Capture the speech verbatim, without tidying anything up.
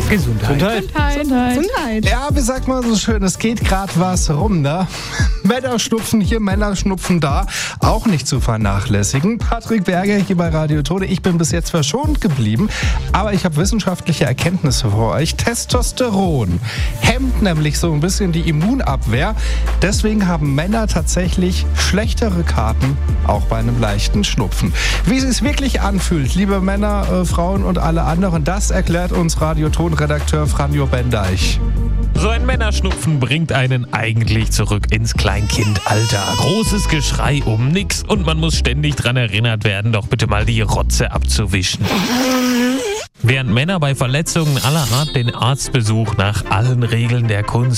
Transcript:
Gesundheit. Gesundheit. Gesundheit. Gesundheit. Ja, wie sagt man so schön, es geht gerade was rum, ne? Männerschnupfen hier, Männerschnupfen da, auch nicht zu vernachlässigen. Patrick Berger hier bei Radio Tode. Ich bin bis jetzt verschont geblieben, aber ich habe wissenschaftliche Erkenntnisse für euch. Testosteron hemmt nämlich so ein bisschen die Immunabwehr. Deswegen haben Männer tatsächlich schlechtere Karten, auch bei einem leichten Schnupfen. Wie es sich wirklich anfühlt, liebe Männer, äh, Frauen und alle anderen, das erklärt uns Radio-Ton-Redakteur Franjo Bendeich. So ein Männerschnupfen bringt einen eigentlich zurück ins Kleinkindalter. Großes Geschrei um nix und man muss ständig dran erinnert werden, doch bitte mal die Rotze abzuwischen. Während Männer bei Verletzungen aller Art den Arztbesuch nach allen Regeln der Kunst